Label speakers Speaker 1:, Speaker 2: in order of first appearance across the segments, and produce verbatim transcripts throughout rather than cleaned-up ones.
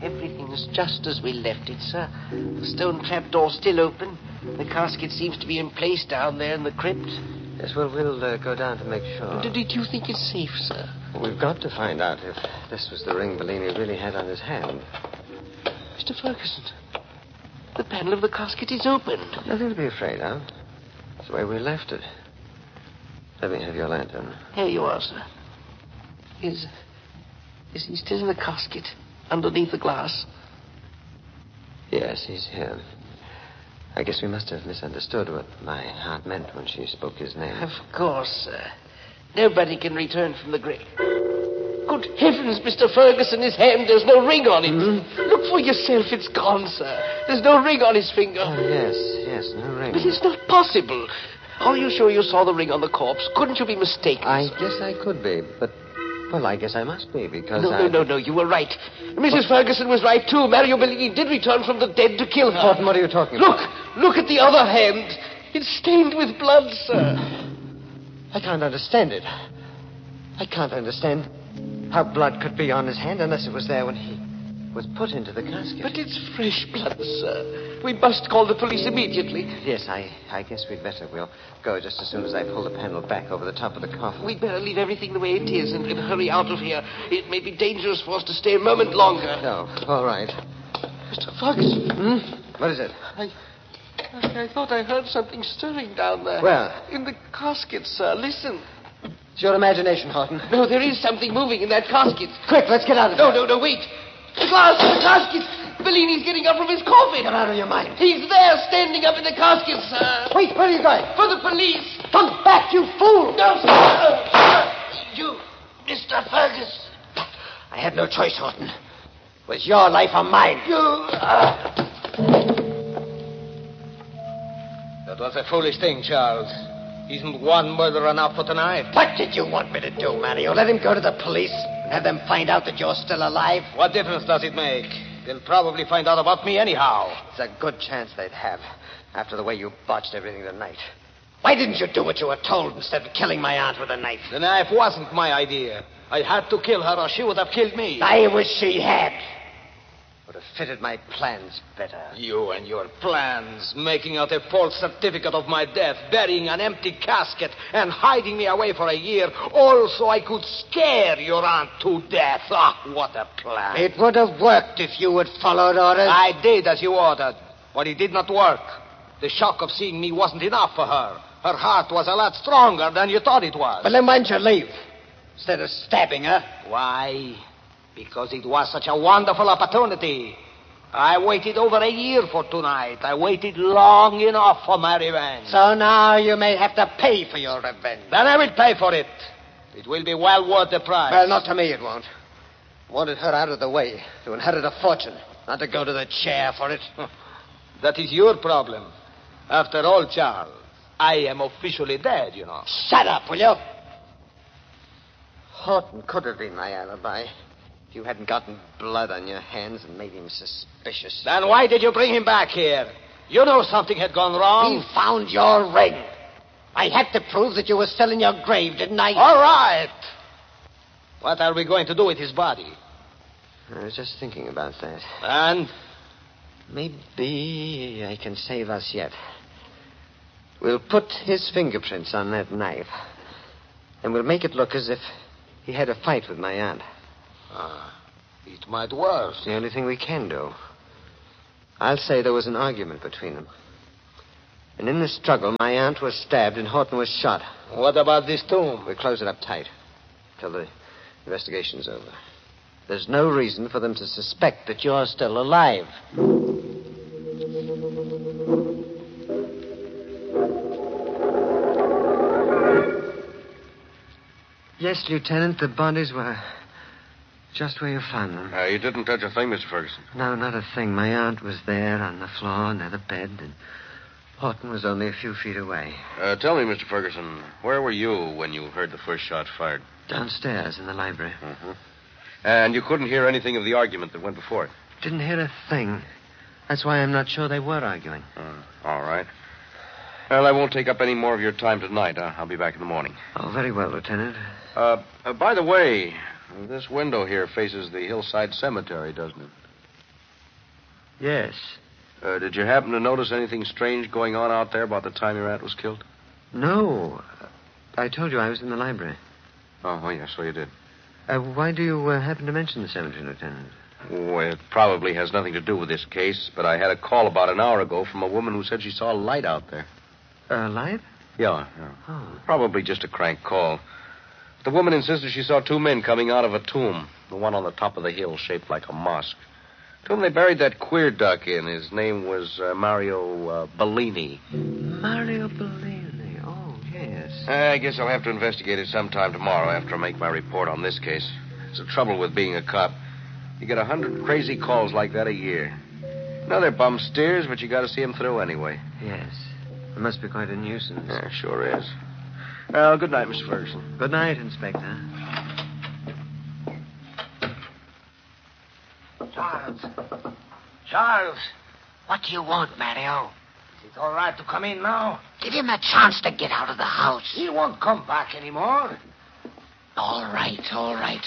Speaker 1: Everything is just as we left it, sir. The stone trapdoor still open. The casket seems to be in place down there in the crypt.
Speaker 2: Yes, well, we'll uh, go down to make sure.
Speaker 1: Did, did you think it's safe, sir?
Speaker 2: We've got to find out if this was the ring Bellini really had on his hand.
Speaker 1: Mister Ferguson, the panel of the casket is open.
Speaker 2: Nothing to be afraid of. It's the way we left it. Let me have your lantern.
Speaker 1: Here you are, sir. Is, is he still in the casket, underneath the glass?
Speaker 2: Yes, he's here. I guess we must have misunderstood what my aunt meant when she spoke his name.
Speaker 1: Of course, sir. Nobody can return from the grave. Good heavens, Mister Ferguson, his hand, there's no ring on it. Mm-hmm. Look for yourself, it's gone, sir. There's no ring on his finger.
Speaker 2: Oh, yes, yes, no ring.
Speaker 1: But it's not possible. Are you sure you saw the ring on the corpse? Couldn't you be mistaken?
Speaker 2: I guess I could be, but, well, I guess I must be, because
Speaker 1: No,
Speaker 2: I...
Speaker 1: no, no, no, you were right. Missus Ferguson was right, too. Mario Bellini did return from the dead to kill her.
Speaker 2: Horton, what are you talking
Speaker 1: look,
Speaker 2: about?
Speaker 1: Look, look at the other hand. It's stained with blood, sir.
Speaker 2: I can't understand it. I can't understand how blood could be on his hand unless it was there when he was put into the casket.
Speaker 1: But it's fresh blood, sir. We must call the police immediately.
Speaker 2: Yes, I, I guess we'd better. We'll go just as soon as I pull the panel back over the top of the coffin.
Speaker 1: We'd better leave everything the way it is and, and hurry out of here. It may be dangerous for us to stay a moment longer.
Speaker 2: No, all right.
Speaker 1: Mister Ferguson.
Speaker 2: Hmm? What is it?
Speaker 1: I, I, I thought I heard something stirring down there.
Speaker 2: Where?
Speaker 1: In the casket, sir. Listen.
Speaker 2: It's your imagination, Horton.
Speaker 1: No, there is something moving in that casket.
Speaker 2: Quick, let's get out of
Speaker 1: no,
Speaker 2: here.
Speaker 1: No, no, no, wait. The glass in the casket. Bellini's getting up from his coffin.
Speaker 2: Get out of your mind.
Speaker 1: He's there, standing up in the casket, sir.
Speaker 2: Wait, where are you going?
Speaker 1: For the police.
Speaker 2: Come back, you fool.
Speaker 1: No, sir. You, Mister Ferguson.
Speaker 2: I had no choice, Horton. It was your life or mine.
Speaker 1: You... Uh...
Speaker 3: That was a foolish thing, Charles. Isn't one murder enough for tonight?
Speaker 2: What did you want me to do, Mario? Let him go to the police and have them find out that you're still alive?
Speaker 3: What difference does it make? They'll probably find out about me anyhow.
Speaker 2: It's a good chance they'd have, after the way you botched everything tonight. Why didn't you do what you were told instead of killing my aunt with a knife?
Speaker 3: The knife wasn't my idea. I had to kill her or she would have killed me.
Speaker 2: I wish she had. Would have fitted my plans better.
Speaker 3: You and your plans, making out a false certificate of my death, burying an empty casket, and hiding me away for a year, all so I could scare your aunt to death. Ah, what a plan.
Speaker 2: It would have worked if you had followed orders.
Speaker 3: I did as you ordered, but it did not work. The shock of seeing me wasn't enough for her. Her heart was a lot stronger than you thought it was.
Speaker 2: But then why didn't you leave? Instead of stabbing her?
Speaker 3: Why? Because it was such a wonderful opportunity. I waited over a year for tonight. I waited long enough for my revenge.
Speaker 2: So now you may have to pay for your revenge.
Speaker 3: Then I will pay for it. It will be well worth the price.
Speaker 2: Well, not to me it won't. I wanted her out of the way to inherit a fortune, not to go to the chair for it.
Speaker 3: That is your problem. After all, Charles, I am officially dead, you know.
Speaker 2: Shut up, will you? Horton could have been my alibi. If you hadn't gotten blood on your hands and made him suspicious.
Speaker 3: Then why did you bring him back here? You know something had gone wrong.
Speaker 2: He found your ring. I had to prove that you were still in your grave, didn't I?
Speaker 3: All right. What are we going to do with his body?
Speaker 2: I was just thinking about that.
Speaker 3: And?
Speaker 2: Maybe I can save us yet. We'll put his fingerprints on that knife. And we'll make it look as if he had a fight with my aunt.
Speaker 3: Ah, it might work.
Speaker 2: It's the only thing we can do. I'll say there was an argument between them. And in the struggle, my aunt was stabbed and Horton was shot.
Speaker 3: What about this tomb?
Speaker 2: We'll close it up tight till the investigation's over. There's no reason for them to suspect that you're still alive. Yes, Lieutenant, the bodies were just where you found them.
Speaker 4: Uh, you didn't touch a thing, Mister Ferguson?
Speaker 2: No, not a thing. My aunt was there on the floor near the bed, and Horton was only a few feet away.
Speaker 4: Uh, tell me, Mister Ferguson, where were you when you heard the first shot fired?
Speaker 2: Downstairs in the library.
Speaker 4: Mm-hmm. And you couldn't hear anything of the argument that went before it?
Speaker 2: Didn't hear a thing. That's why I'm not sure they were arguing.
Speaker 4: Uh, all right. Well, I won't take up any more of your time tonight. Uh, I'll be back in the morning.
Speaker 2: Oh, very well, Lieutenant.
Speaker 4: Uh, uh, by the way, this window here faces the hillside cemetery, doesn't it?
Speaker 2: Yes.
Speaker 4: Uh, did you happen to notice anything strange going on out there about the time your aunt was killed?
Speaker 2: No. I told you I was in the library.
Speaker 4: Oh, well, yes, so you did.
Speaker 2: Uh, why do you uh, happen to mention the cemetery, Lieutenant?
Speaker 4: Oh, it probably has nothing to do with this case, but I had a call about an hour ago from a woman who said she saw a light out there.
Speaker 2: A light?
Speaker 4: Yeah, yeah.
Speaker 2: Oh.
Speaker 4: Probably just a crank call. The woman insisted she saw two men coming out of a tomb, the one on the top of the hill shaped like a mosque. Tomb they buried that queer duck in. His name was uh, Mario uh, Bellini.
Speaker 2: Mario Bellini. Oh, yes.
Speaker 4: I guess I'll have to investigate it sometime tomorrow after I make my report on this case. It's the trouble with being a cop. You get a hundred crazy calls like that a year. No, they're bum steers, but you got to see them through anyway.
Speaker 2: Yes. It must be quite a nuisance.
Speaker 4: Yeah, sure is. Well, good night, Mister Ferguson.
Speaker 2: Good night, Inspector.
Speaker 3: Charles. Charles.
Speaker 1: What do you want, Mario?
Speaker 3: Is it all right to come in now?
Speaker 1: Give him a chance to get out of the house.
Speaker 3: He won't come back anymore.
Speaker 1: All right, all right.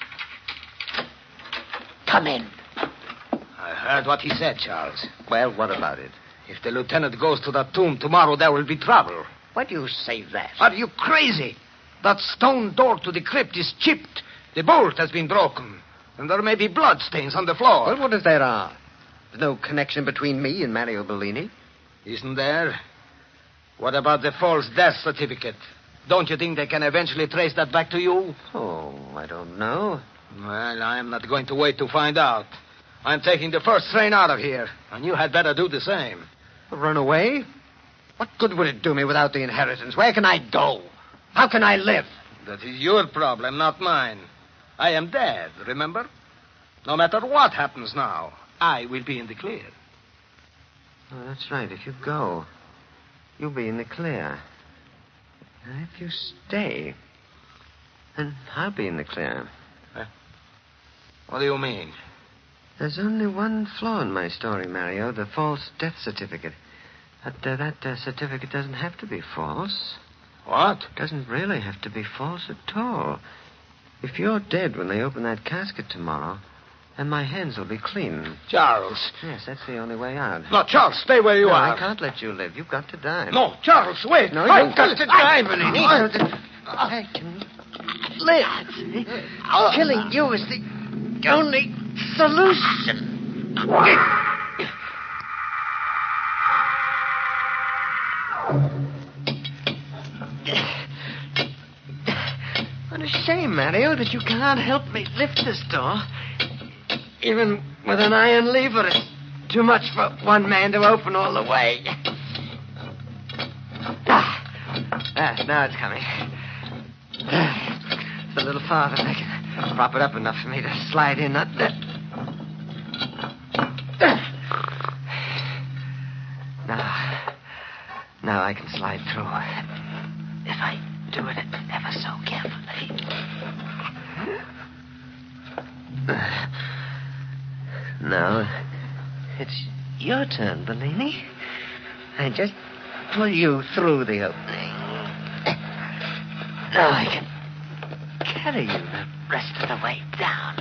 Speaker 1: Come in.
Speaker 3: I heard what he said, Charles.
Speaker 2: Well, what about it?
Speaker 3: If the lieutenant goes to that tomb tomorrow, there will be trouble.
Speaker 1: Why do you say that?
Speaker 3: Are you crazy? That stone door to the crypt is chipped. The bolt has been broken. And there may be bloodstains on the floor.
Speaker 2: Well, what if there are? There's no connection between me and Mario Bellini.
Speaker 3: Isn't there? What about the false death certificate? Don't you think they can eventually trace that back to you?
Speaker 2: Oh, I don't know.
Speaker 3: Well, I'm not going to wait to find out. I'm taking the first train out of here, and you had better do the same.
Speaker 2: Run away? What good would it do me without the inheritance? Where can I go? How can I live?
Speaker 3: That is your problem, not mine. I am dead, remember? No matter what happens now, I will be in the clear.
Speaker 2: Oh, that's right. If you go, you'll be in the clear. And if you stay, then I'll be in the clear.
Speaker 3: Huh? What do you mean?
Speaker 2: There's only one flaw in my story, Mario, the false death certificate. But uh, that uh, certificate doesn't have to be false.
Speaker 3: What?
Speaker 2: It doesn't really have to be false at all. If you're dead when they open that casket tomorrow, then my hands will be clean.
Speaker 3: Charles.
Speaker 2: Yes, that's the only way out.
Speaker 3: No, Charles, stay where you
Speaker 2: no,
Speaker 3: are.
Speaker 2: I can't let you live. You've got to die.
Speaker 3: No, Charles, wait.
Speaker 2: No,
Speaker 3: I've
Speaker 2: you've
Speaker 3: got to die, Bellini.
Speaker 2: I can live. Killing you is the only solution. What a shame, Mario, that you can't help me lift this door. Even with an iron lever, it's too much for one man to open all the way. Ah, ah now it's coming. Ah, it's a little farther. I can prop it up enough for me to slide in. Not that. Now, now I can slide through. If I do it ever so carefully. Now, it's your turn, Bellini. I just pull you through the opening. Now I can carry you the rest of the way down.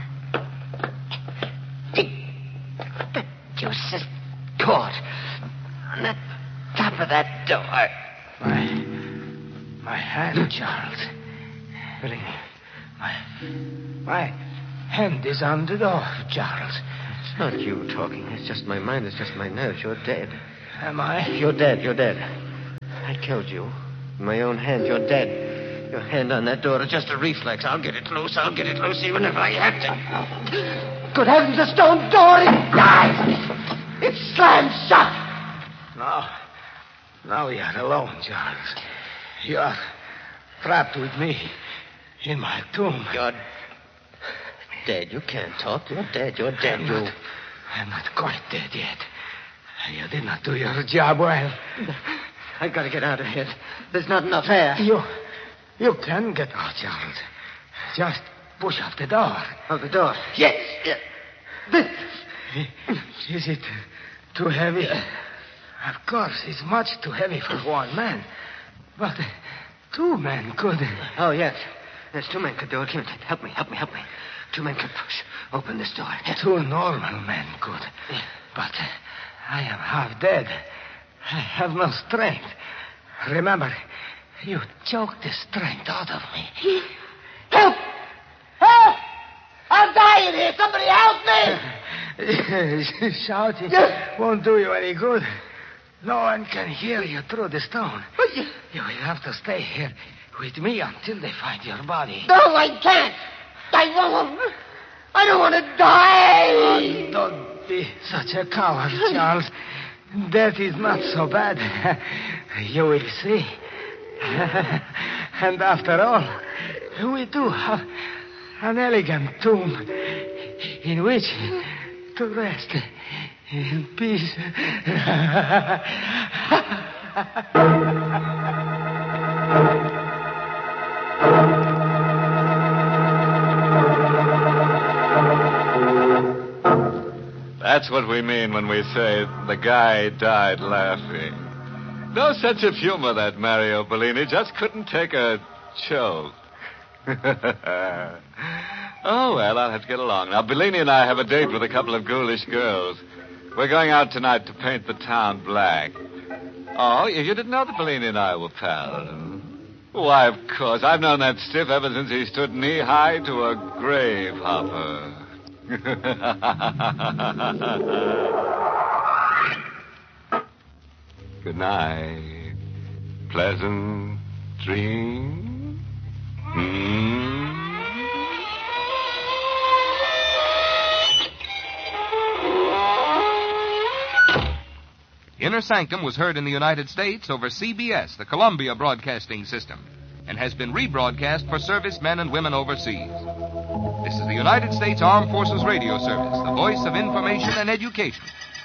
Speaker 2: The juice is caught on the top of that door.
Speaker 3: My, my hand, Charles. Bellini, my, my hand is on the door, Charles.
Speaker 2: It's not you talking. It's just my mind. It's just my nerves. You're dead.
Speaker 3: Am I?
Speaker 2: You're dead. You're dead. I killed you. In my own hand, you're dead. Your hand on that door is just a reflex. I'll get it loose. I'll get it loose even if I have to. Good heavens, the stone door! It dies! It slams shut!
Speaker 3: Now, now we are alone, Charles. You are trapped with me in my tomb.
Speaker 2: You're dead. You can't talk. You're dead. You're dead.
Speaker 3: I'm
Speaker 2: You...
Speaker 3: not, I'm not quite dead yet. You did not do your job well.
Speaker 2: I've got to get out of here. There's not enough air.
Speaker 3: You, you can get out, Charles. Just push up the door.
Speaker 2: Out the door?
Speaker 3: Yes.
Speaker 2: Yeah. This.
Speaker 3: Is it too heavy? Of course, it's much too heavy for one man. But two men could.
Speaker 2: Oh, yes. Yes, two men could do it. Here, help me, help me, help me. Two men could push open this door.
Speaker 3: Two normal men could. but I am half dead. I have no strength. Remember, you choked the strength out of me.
Speaker 1: Help! Help! I'm dying here. Somebody help me!
Speaker 3: Shouting won't do you any good. No one can hear you through the stone.
Speaker 1: But you...
Speaker 3: You will have to stay here with me until they find your body.
Speaker 1: No, I can't. I won't. I don't want to die.
Speaker 3: Oh, don't be such a coward, Charles. Death is not so bad. You will see. And after all, we do have an elegant tomb in which to rest in peace.
Speaker 5: That's what we mean when we say the guy died laughing. No sense of humor, that Mario Bellini. Just couldn't take a choke. Oh, well, I'll have to get along. Now, Bellini and I have a date with a couple of ghoulish girls. We're going out tonight to paint the town black. Oh, you didn't know that Bellini and I were pals? Why, of course. I've known that stiff ever since he stood knee-high to a grave hopper. Good night. Pleasant dreams. Hmm?
Speaker 6: Inner Sanctum was heard in the United States over C B S, the Columbia Broadcasting System, and has been rebroadcast for servicemen and women overseas. This is the United States Armed Forces Radio Service, the voice of information and education.